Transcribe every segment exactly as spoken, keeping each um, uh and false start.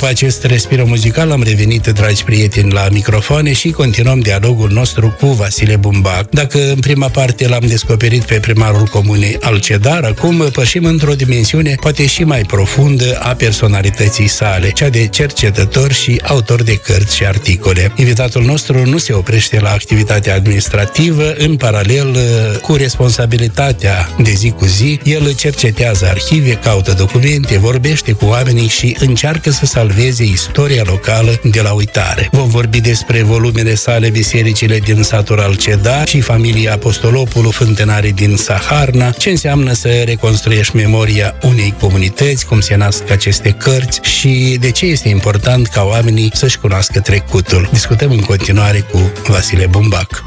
După acest respiro muzical am revenit, dragi prieteni, la microfoane și continuăm dialogul nostru cu Vasile Bumbac. Dacă în prima parte l-am descoperit pe primarul comunei Alcedar, acum pășim într-o dimensiune poate și mai profundă a personalității sale, cea de cercetător și autor de cărți și articole. Invitatul nostru nu se oprește la activitatea administrativă, în paralel cu responsabilitatea de zi cu zi, el cercetează arhive, caută documente, vorbește cu oamenii și încearcă să salveze istoria locală de la uitare. Vom vorbi despre volumele sale Bisericile din satul Alcedar și familia Apostolopulu Fântenarii din Saharna, ce înseamnă să reconstruiești memoria unei comunități, cum se nasc aceste cărți și de ce este important ca oamenii să-și cunoască trecutul. Discutăm în continuare cu Vasile Bumbac.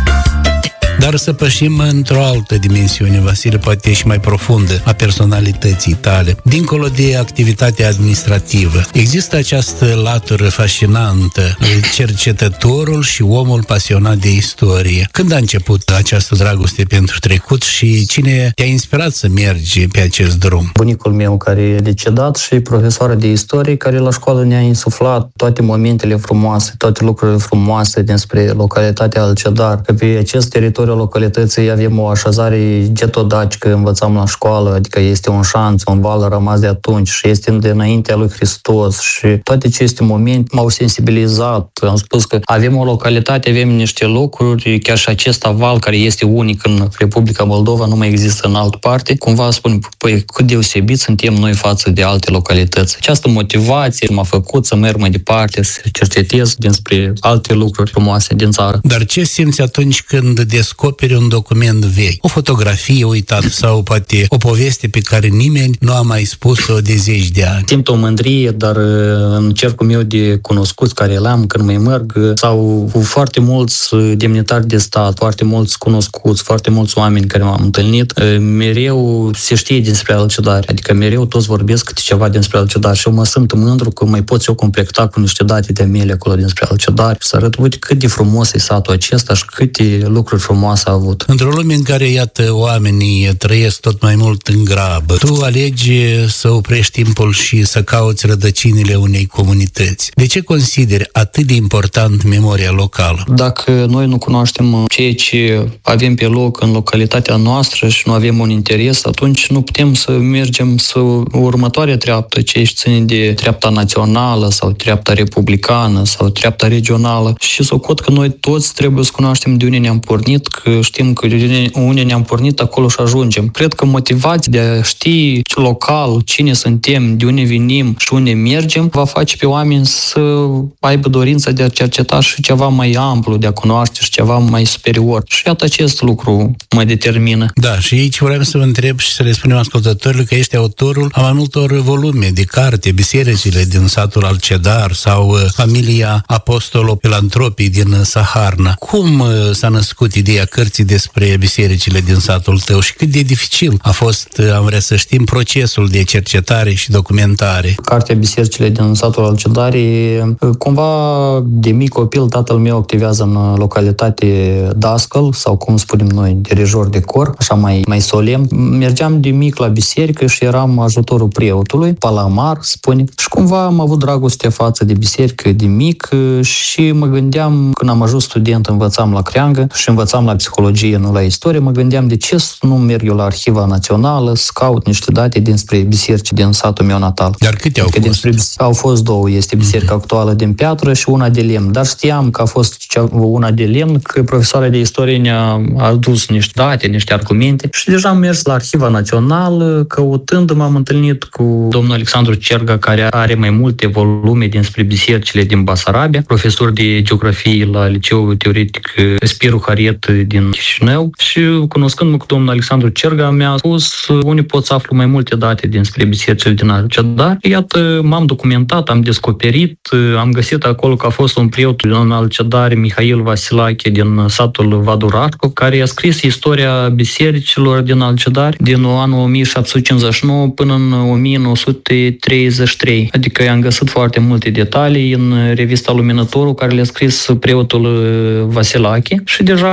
Dar să pășim într-o altă dimensiune, Vasile, poate și mai profundă, a personalității tale. Dincolo de activitatea administrativă, există această latură fascinantă, cercetătorul și omul pasionat de istorie. Când a început această dragoste pentru trecut și cine te-a inspirat să mergi pe acest drum? Bunicul meu, care e decedat, și profesoară de istorie, care la școală ne-a insuflat toate momentele frumoase, toate lucrurile frumoase despre localitatea Alcedar, că pe acest teritoriu localității avem o așezare getodacică, învățam la școală, adică este un șanț, un val rămas de atunci și este de înaintea lui Hristos și toate aceste momente m-au sensibilizat. Am spus că avem o localitate, avem niște lucruri, chiar și acest val care este unic în Republica Moldova, nu mai există în altă parte. Cumva spun, păi cât deosebit suntem noi față de alte localități. Această motivație m-a făcut să merg mai departe, să cercetez despre alte lucruri frumoase din țară. Dar ce simți atunci când descoperi un document vechi, o fotografie uitată sau poate o poveste pe care nimeni nu a mai spus-o de zeci de ani? Simt o mândrie, dar în cercul meu de cunoscuți care l-am când mai merg, sau cu foarte mulți demnitari de stat, foarte mulți cunoscuți, foarte mulți oameni care m-am întâlnit, mereu se știe despre Alcedar, adică mereu toți vorbesc câte ceva despre Alcedar și eu mă simt mândru că mai pot eu completa cu niște date de mele acolo despre Alcedar și să arăt, uite cât de frumos e satul acesta și câte lucruri frumoase a avut. Într-o lume în care, iată, oamenii trăiesc tot mai mult în grabă, tu alegi să oprești timpul și să cauți rădăcinile unei comunități. De ce consideri atât de important memoria locală? Dacă noi nu cunoaștem ceea ce avem pe loc în localitatea noastră și nu avem un interes, atunci nu putem să mergem să următoarea treaptă, ce ține de treapta națională sau treapta republicană sau treapta regională. Și socot că noi toți trebuie să cunoaștem de unde ne-am pornit, că știm că unde ne-am pornit, acolo și ajungem. Cred că motivația de a ști local cine suntem, de unde venim și unde mergem, va face pe oameni să aibă dorința de a cerceta și ceva mai amplu, de a cunoaște și ceva mai superior. Și iată acest lucru mă determină. Da, și aici vreau să vă întreb și să le spunem ascultătorilor că ești autorul a mai multor volume de carte, Bisericile din satul Alcedar sau familia Apostolo-Filantropii din Saharna. Cum s-a născut ideea cărții despre bisericile din satul tău și cât de dificil a fost, am vrea să știm, procesul de cercetare și documentare? Cartea Bisericile din satul Alcedar, cumva de mic copil, tatăl meu activează în localitate dascăl, sau cum spunem noi, dirijor de cor, așa mai, mai solemn. Mergeam de mic la biserică și eram ajutorul preotului, palamar, spune, și cumva am avut dragoste față de biserică de mic și mă gândeam, când am ajuns student, învățam la creangă și învățam la psihologie, nu la istorie, mă gândeam de ce nu merg eu la Arhiva Națională să caut niște date dinspre biserici din satul meu natal. Dar câte au adică fost? Dinspre, au fost două. Este biserica mm-hmm. actuală din piatră și una de lemn. Dar știam că a fost una de lemn, că profesoara de istorie ne-a adus niște date, niște argumente și deja am mers la Arhiva Națională, căutând m-am întâlnit cu domnul Alexandru Cerga, care are mai multe volume dinspre bisericile din Basarabia, profesor de geografie la Liceul Teoretic Spiru Hariet din Chișinău și cunoscându-mă cu domnul Alexandru Cerga mi-a spus unde pot să aflu mai multe date dinspre bisericile din Alcedar. Iată, m-am documentat, am descoperit, am găsit acolo că a fost un preot în Alcedar, Mihail Vasilache, din satul Vadurarco, care a scris istoria bisericilor din Alcedar din anul o mie șapte sute cincizeci și nouă până în o mie nouă sute treizeci și trei. Adică am găsit foarte multe detalii în revista Luminătorul, care le-a scris preotul Vasilache și deja urma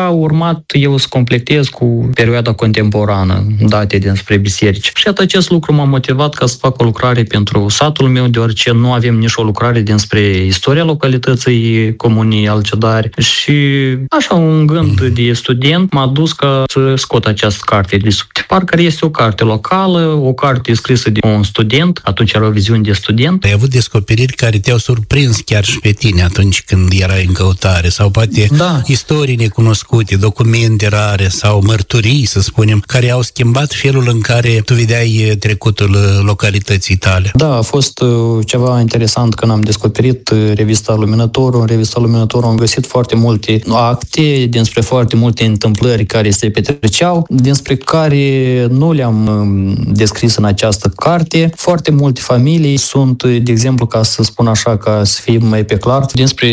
urmat eu să completez cu perioada contemporană, date dinspre biserici. Și atât acest lucru m-a motivat ca să fac o lucrare pentru satul meu, deoarece nu avem nici o lucrare dinspre istoria localității Comunii Alcedari și așa un gând de student m-a dus ca să scot această carte de sub tipar, care este o carte locală, o carte scrisă de un student, atunci era o viziune de student. Ai avut descoperiri care te-au surprins chiar și pe tine atunci când erai în căutare, sau poate da. Istorii necunoscute, documente rare sau mărturii, să spunem, care au schimbat felul în care tu vedeai trecutul localității tale. Da, a fost ceva interesant când am descoperit revista Luminătorul. În revista Luminătorul am găsit foarte multe acte dinspre foarte multe întâmplări care se petreceau, dinspre care nu le-am descris în această carte. Foarte multe familii sunt, de exemplu, ca să spun așa, ca să fim mai pe clar, dinspre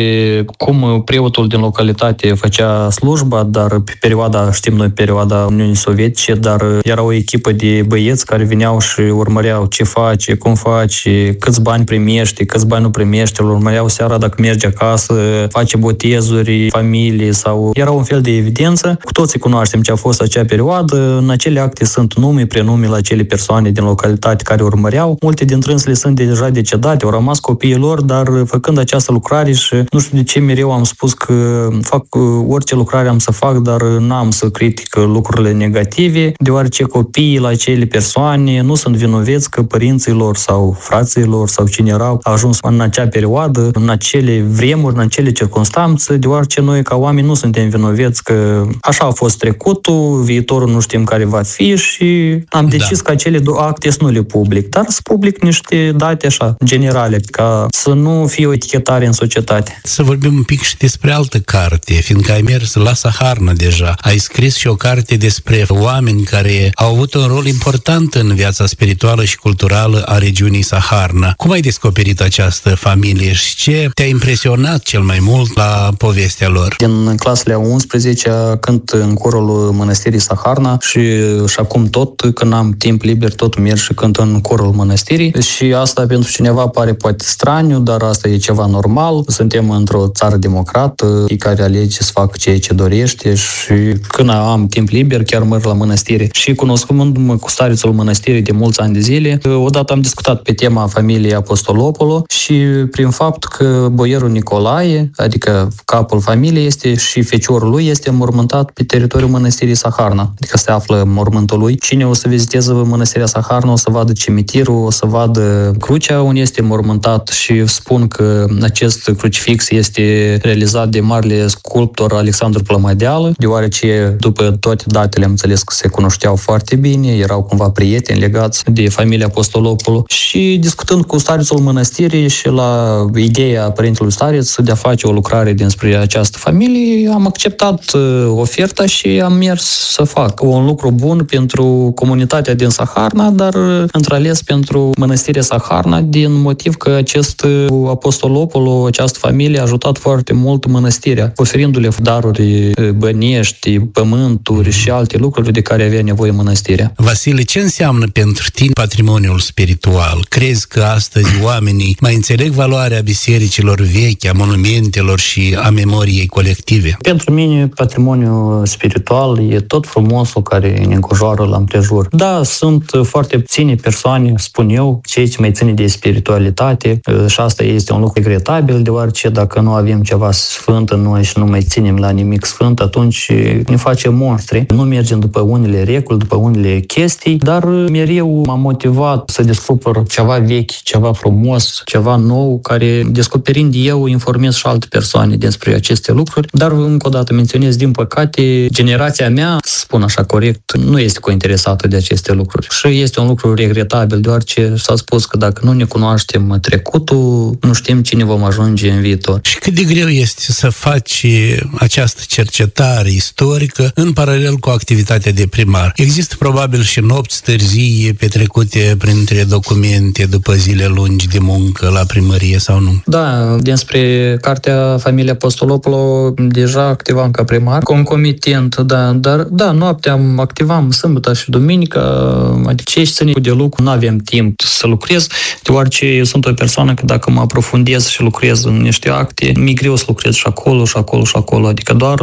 cum preotul din localitate făcea slujba, dar pe perioada, știm noi, perioada Uniunii Sovietice, dar era o echipă de băieți care veneau și urmăreau ce face, cum face, câți bani primește, câți bani nu primește, îl urmăreau seara dacă merge acasă, face botezuri, familii sau... Era un fel de evidență. Cu toții cunoaștem ce a fost acea perioadă. În acele acte sunt nume, prenume la acele persoane din localitate care urmăreau. Multe dintre ele sunt deja decedate, au rămas copiii lor, dar făcând această lucrare și nu știu de ce mereu am spus că fac orice lucrare am să fac, dar n-am să critic lucrurile negative, deoarece copiii la acele persoane nu sunt vinoveți că părinții lor sau frații lor sau cine erau au ajuns în acea perioadă, în acele vremuri, în acele circunstanțe, deoarece noi ca oameni nu suntem vinoveți că așa a fost trecutul, viitorul nu știm care va fi și am decis da. Că acele acte să nu le public, dar să public niște date așa, generale, ca să nu fie o etichetare în societate. Să vorbim un pic și despre altă carte, fiindcă ai mers la Saharna deja. Ai scris și o carte despre oameni care au avut un rol important în viața spirituală și culturală a regiunii Saharna. Cum ai descoperit această familie și ce te-a impresionat cel mai mult la povestea lor? Din clasele a unsprezecea cânt în corul mănăstirii Saharna și, și acum tot, când am timp liber, tot merg și cânt în corul mănăstirii și asta pentru cineva pare poate straniu, dar asta e ceva normal. Suntem într-o țară democrată, care alege să facă ceea ce dorește și când am timp liber chiar merg la mănăstire. Și cunoscându-mă cu starețul mănăstirii de mulți ani de zile, odată am discutat pe tema familiei Apostolopolo și prin fapt că boierul Nicolae, adică capul familiei, este și feciorul lui este înmormântat pe teritoriul mănăstirii Saharna, adică se află mormântul lui. Cine o să viziteze mănăstirea Saharna o să vadă cimitirul, o să vadă crucea unde este mormântat și spun că acest crucifix este realizat de marele sculptor Alexandru Plămădeală, deoarece după toate datele am înțeles că se cunoșteau foarte bine, erau cumva prieteni legați de familia Apostolopolo și discutând cu starețul mănăstirii și la ideea părintelui stareț de a face o lucrare dinspre această familie, am acceptat oferta și am mers să fac un lucru bun pentru comunitatea din Saharna, dar într-ales pentru mănăstirea Saharna din motiv că acest Apostolopolo, această familie a ajutat foarte mult mănăstirea, oferindu-le daruri bănești, pământuri și alte lucruri de care avea nevoie mănăstirea. Vasile, ce înseamnă pentru tine patrimoniul spiritual? Crezi că astăzi oamenii mai înțeleg valoarea bisericilor vechi, a monumentelor și a memoriei colective? Pentru mine, patrimoniul spiritual e tot frumosul care ne înconjoară la împrejur. Da, sunt foarte puține persoane, spun eu, cei ce mai ține de spiritualitate și asta este un lucru regretabil, deoarece dacă nu avem ceva sfânt în noi și nu mai ținem la nimic sfânt, atunci ne facem monștri. Nu mergem după unele reguli, după unele chestii, dar mereu m-a motivat să descoper ceva vechi, ceva frumos, ceva nou, care descoperind eu informez și alte persoane despre aceste lucruri. Dar încă o dată menționez, din păcate, generația mea, să spun așa corect, nu este cointeresată de aceste lucruri. Și este un lucru regretabil, deoarece s-a spus că dacă nu ne cunoaștem trecutul, nu știm cine vom ajunge în viitor. Și cât de greu este să faci această cercetare istorică în paralel cu activitatea de primar? Există probabil și nopți târzii petrecute printre documente după zile lungi de muncă la primărie sau nu? Da, dinspre cartea Familia Apostolopolo deja activam ca primar, concomitent, da, dar da, noaptea activam sâmbătă și duminică, adică ce ești ținut de lucru, nu aveam timp să lucrez, deoarece eu sunt o persoană că dacă mă aprofundez și lucrez în niște acte, mi-e greu să lucrez și acolo, și acolo, și acolo, adică doar la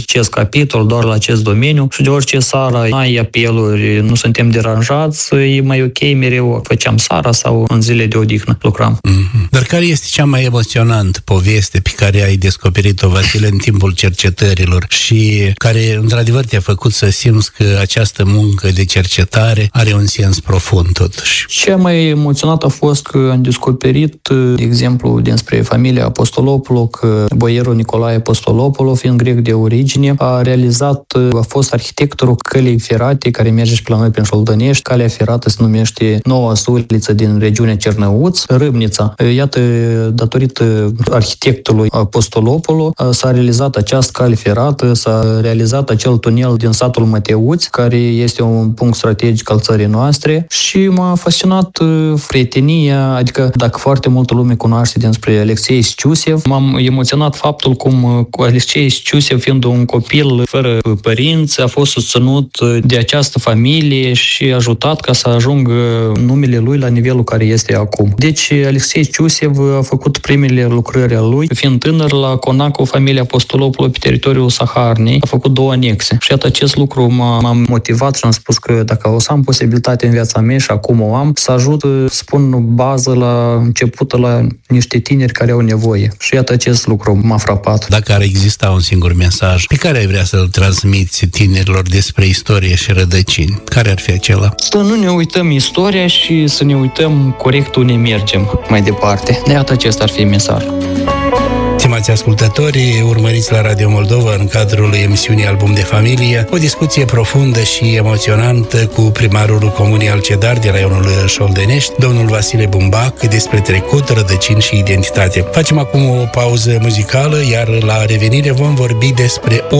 acest capitol, doar la acest domeniu și de orice seară ai apeluri, nu suntem deranjați, e mai ok, mereu făceam seara sau în zile de odihnă lucram. Mm-hmm. Dar care este cea mai emoționantă poveste pe care ai descoperit-o, Vasile, în timpul cercetărilor și care, într-adevăr, te-a făcut să simți că această muncă de cercetare are un sens profund, totuși? Cea mai emoționat a fost că am descoperit, de exemplu, dinspre familia Apostolopoulou, că boierul Nicolae Apostolopoulou, fiind grec de origine, a realizat, a fost arhitectorul călei ferate care merge și pe la noi prin Șoldănești. Calea ferată se numește Noua Suliță din regiunea Cernăuț, Râmnița. Iată, datorită arhitectului Apostolopoulou, s-a realizat această cale ferată, s-a realizat acel tunel din satul Măteuți, care este un punct strategic al țării noastre și m-a fascinat prietenia, adică dacă foarte multă lume cunoaște despre Alexei Sciusev, m-am emoționat faptul cum Alexei Sciusev, fiind un copil fără părinți, a fost susținut de această familie și ajutat ca să ajungă numele lui la nivelul care este acum. Deci Alexei Sciusev a făcut primele lucrări ale lui, fiind tânăr la Conaco, familia Apostolopoulou pe teritoriul Saharnei, a făcut două anexe. Și iată, acest lucru m-a, m-a motivat și am spus că dacă o să am posibilitate în viața mea și acum o am, să ajut, să pun bază la început la niște tineri care au nevoie. Și iată, acest lucru m-a frapat. Dacă ar exista un singur mesaj pe care ai vrea să-l transmiți tinerilor despre istorie și rădăcini, care ar fi acela? Să nu ne uităm istoria și să ne uităm corect unde mergem mai departe. Iată, acesta ar fi mesajul. Stimați ascultători, urmăriți la Radio Moldova în cadrul emisiunii Album de Familie o discuție profundă și emoționantă cu primarul Comunei Alcedar din raionul Șoldenești, domnul Vasile Bumbac, despre trecut, rădăcini și identitate. Facem acum o pauză muzicală, iar la revenire vom vorbi despre